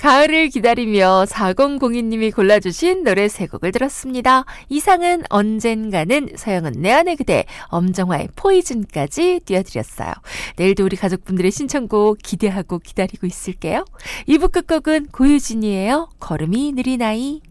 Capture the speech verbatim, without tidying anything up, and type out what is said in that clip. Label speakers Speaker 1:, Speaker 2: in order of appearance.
Speaker 1: 가을을 기다리며 사공공이 님이 골라주신 노래 세 곡을 들었습니다. 이상은 언젠가는, 서영은 내 안의 그대, 엄정화의 포이즌까지 띄워드렸어요. 내일도 우리 가족분들의 신청곡 기대하고 기다리고 있을게요. 이 부 끝곡은 고유진이에요. 걸음이 느린 아이.